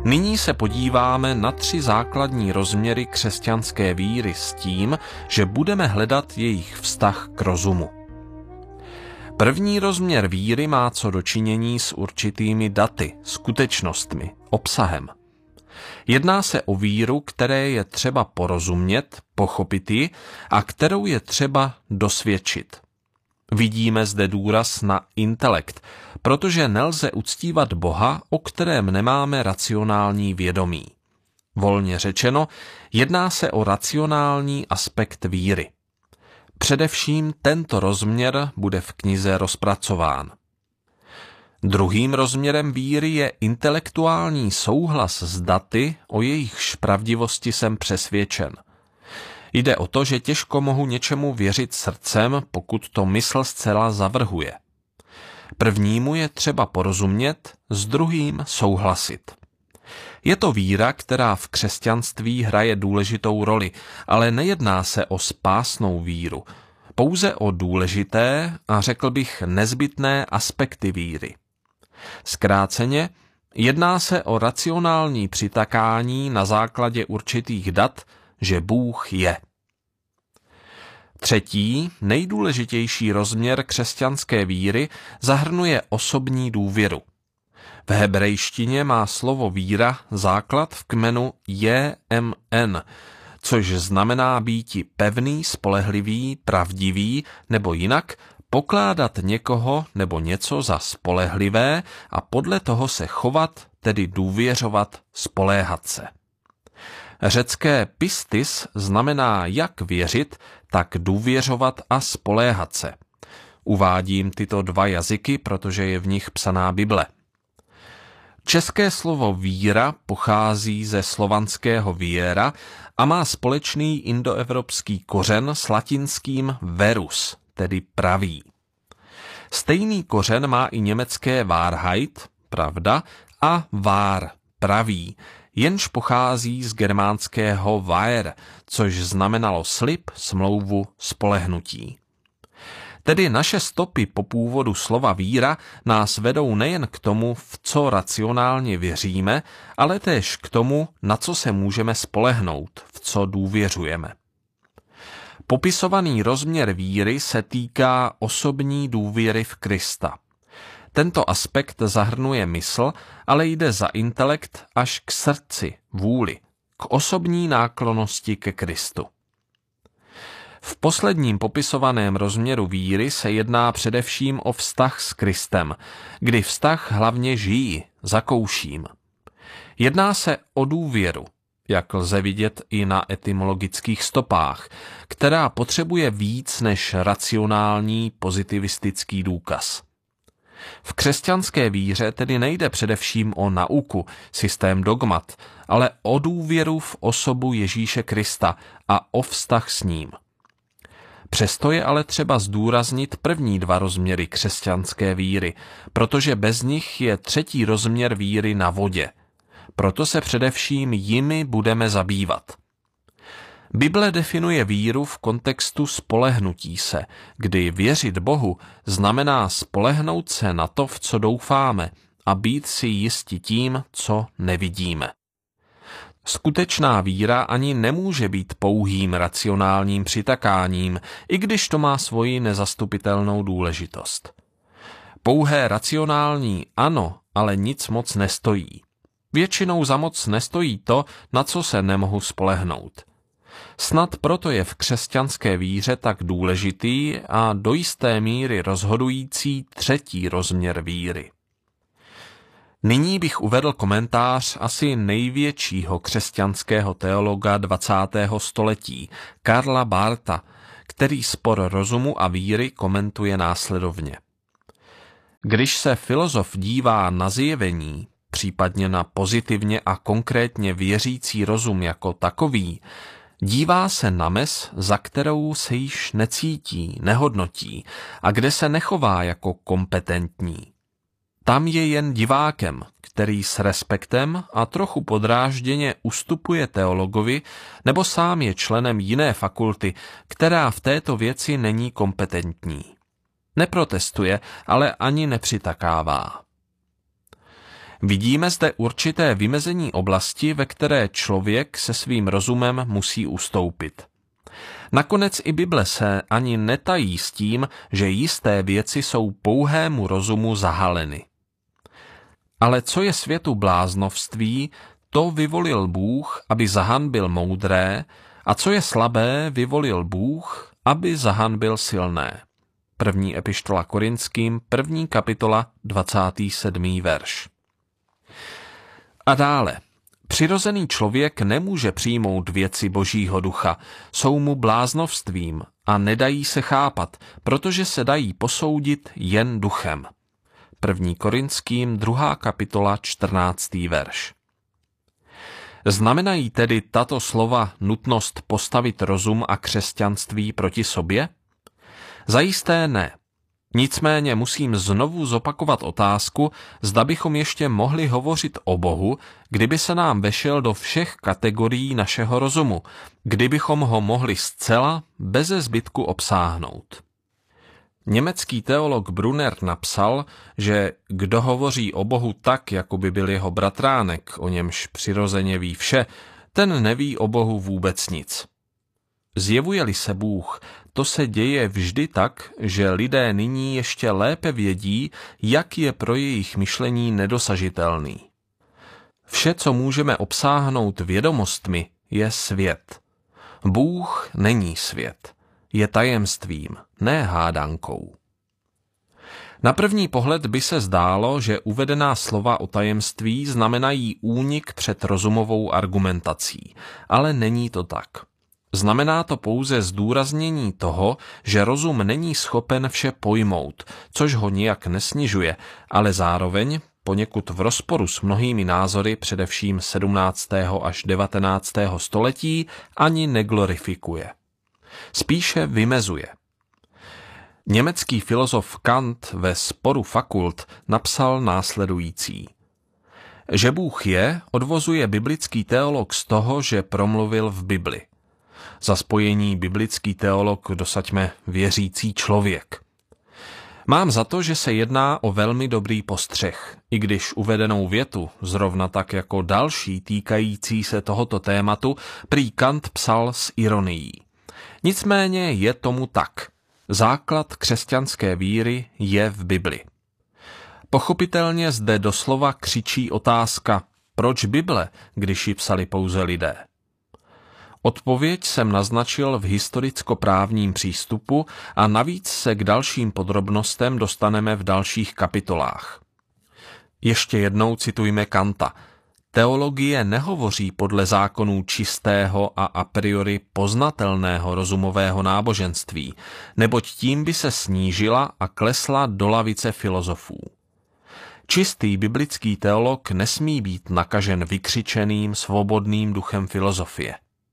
Nyní se podíváme na 3 základní rozměry křesťanské víry s tím, že budeme hledat jejich vztah k rozumu. První rozměr víry má co dočinění s určitými daty, skutečnostmi, obsahem. Jedná se o víru, které je třeba porozumět, pochopit ji a kterou je třeba dosvědčit. Vidíme zde důraz na intelekt, protože nelze uctívat Boha, o kterém nemáme racionální vědomí. Volně řečeno, jedná se o racionální aspekt víry. Především tento rozměr bude v knize rozpracován. Druhým rozměrem víry je intelektuální souhlas s daty, o jejichž pravdivosti jsem přesvědčen. Jde o to, že těžko mohu něčemu věřit srdcem, pokud to mysl zcela zavrhuje. Prvnímu je třeba porozumět, s druhým souhlasit. Je to víra, která v křesťanství hraje důležitou roli, ale nejedná se o spásnou víru, pouze o důležité a řekl bych nezbytné aspekty víry. Zkráceně, jedná se o racionální přitakání na základě určitých dat, že Bůh je. Třetí, nejdůležitější rozměr křesťanské víry zahrnuje osobní důvěru. V hebrejštině má slovo víra základ v kmenu JMN, což znamená býti pevný, spolehlivý, pravdivý nebo jinak pokládat někoho nebo něco za spolehlivé a podle toho se chovat, tedy důvěřovat, spoléhat se. Řecké pistis znamená jak věřit, tak důvěřovat a spoléhat se. Uvádím tyto 2 jazyky, protože je v nich psaná Bible. České slovo víra pochází ze slovanského viera a má společný indoevropský kořen s latinským verus, tedy pravý. Stejný kořen má i německé Wahrheit, pravda, a wahr, pravý, jenž pochází z germánského Wehr, což znamenalo slib, smlouvu, spolehnutí. Tedy naše stopy po původu slova víra nás vedou nejen k tomu, v co racionálně věříme, ale též k tomu, na co se můžeme spolehnout, v co důvěřujeme. Popisovaný rozměr víry se týká osobní důvěry v Krista. Tento aspekt zahrnuje mysl, ale jde za intelekt až k srdci, vůli, k osobní náklonnosti ke Kristu. V posledním popisovaném rozměru víry se jedná především o vztah s Kristem, kdy vztah hlavně žijí, zakouším. Jedná se o důvěru, jak lze vidět i na etymologických stopách, která potřebuje víc než racionální pozitivistický důkaz. V křesťanské víře tedy nejde především o nauku, systém dogmat, ale o důvěru v osobu Ježíše Krista a o vztah s ním. Přesto je ale třeba zdůraznit první 2 rozměry křesťanské víry, protože bez nich je třetí rozměr víry na vodě. Proto se především jimi budeme zabývat. Bible definuje víru v kontextu spolehnutí se, kdy věřit Bohu znamená spolehnout se na to, v co doufáme, a být si jisti tím, co nevidíme. Skutečná víra ani nemůže být pouhým racionálním přitakáním, i když to má svoji nezastupitelnou důležitost. Pouhé racionální ano, ale nic moc nestojí. Většinou za moc nestojí to, na co se nemohu spolehnout. Snad proto je v křesťanské víře tak důležitý a do jisté míry rozhodující třetí rozměr víry. Nyní bych uvedl komentář asi největšího křesťanského teologa 20. století, Karla Bartha, který spor rozumu a víry komentuje následovně. Když se filozof dívá na zjevení, případně na pozitivně a konkrétně věřící rozum jako takový, dívá se na mez, za kterou se již necítí, nehodnotí a kde se nechová jako kompetentní. Tam je jen divákem, který s respektem a trochu podrážděně ustupuje teologovi nebo sám je členem jiné fakulty, která v této věci není kompetentní. Neprotestuje, ale ani nepřitakává. Vidíme zde určité vymezení oblasti, ve které člověk se svým rozumem musí ustoupit. Nakonec i Bible se ani netají s tím, že jisté věci jsou pouhému rozumu zahaleny. Ale co je světu bláznovství, to vyvolil Bůh, aby zahanbil moudré, a co je slabé, vyvolil Bůh, aby zahanbil silné. 1. epištola Korinským, 1. kapitola, 27. verš. A dále. Přirozený člověk nemůže přijmout věci Božího ducha, jsou mu bláznovstvím a nedají se chápat, protože se dají posoudit jen duchem. 1. Korinským, 2. kapitola, 14. verš. Znamenají tedy tato slova nutnost postavit rozum a křesťanství proti sobě? Zajisté ne. Nicméně musím znovu zopakovat otázku, zda bychom ještě mohli hovořit o Bohu, kdyby se nám vešel do všech kategorií našeho rozumu, kdybychom ho mohli zcela beze zbytku obsáhnout. Německý teolog Brunner napsal, že kdo hovoří o Bohu tak, jako by byl jeho bratránek, o němž přirozeně ví vše, ten neví o Bohu vůbec nic. Zjevuje-li se Bůh, to se děje vždy tak, že lidé nyní ještě lépe vědí, jak je pro jejich myšlení nedosažitelný. Vše, co můžeme obsáhnout vědomostmi, je svět. Bůh není svět, je tajemstvím, ne hádankou. Na první pohled by se zdálo, že uvedená slova o tajemství znamenají únik před rozumovou argumentací, ale není to tak. Znamená to pouze zdůraznění toho, že rozum není schopen vše pojmout, což ho nijak nesnižuje, ale zároveň, poněkud v rozporu s mnohými názory především 17. až 19. století, ani neglorifikuje. Spíše vymezuje. Německý filozof Kant ve Sporu fakult napsal následující. Že Bůh je, odvozuje biblický teolog z toho, že promluvil v Bibli. Za spojení biblický teolog dosaďme věřící člověk. Mám za to, že se jedná o velmi dobrý postřeh, i když uvedenou větu, zrovna tak jako další týkající se tohoto tématu, prý Kant psal s ironií. Nicméně je tomu tak. Základ křesťanské víry je v Bibli. Pochopitelně zde doslova křičí otázka, proč Bible, když ji psali pouze lidé? Odpověď jsem naznačil v historicko-právním přístupu a navíc se k dalším podrobnostem dostaneme v dalších kapitolách. Ještě jednou citujme Kanta. Teologie nehovoří podle zákonů čistého a a priori poznatelného rozumového náboženství, neboť tím by se snížila a klesla do lavice filozofů. Čistý biblický teolog nesmí být nakažen vykřičeným, svobodným duchem filozofie.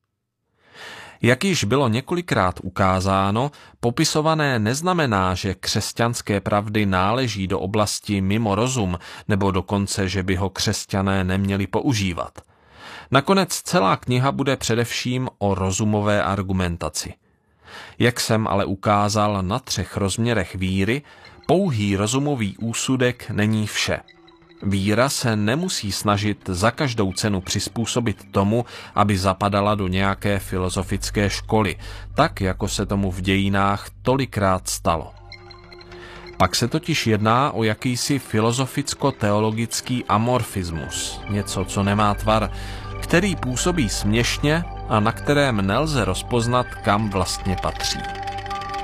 Jak již bylo několikrát ukázáno, popisované neznamená, že křesťanské pravdy náleží do oblasti mimo rozum, nebo dokonce, že by ho křesťané neměli používat. Nakonec celá kniha bude především o rozumové argumentaci. Jak jsem ale ukázal na 3 rozměrech víry, pouhý rozumový úsudek není vše. Víra se nemusí snažit za každou cenu přizpůsobit tomu, aby zapadala do nějaké filozofické školy, tak jako se tomu v dějinách tolikrát stalo. Pak se totiž jedná o jakýsi filozoficko-teologický amorfismus, něco, co nemá tvar, který působí směšně a na kterém nelze rozpoznat, kam vlastně patří.